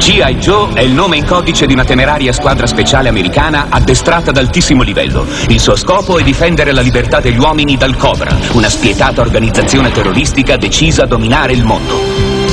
G.I. Joe è il nome in codice di una temeraria squadra speciale americana addestrata ad altissimo livello. Il suo scopo è difendere la libertà degli uomini dal Cobra, una spietata organizzazione terroristica decisa a dominare il mondo.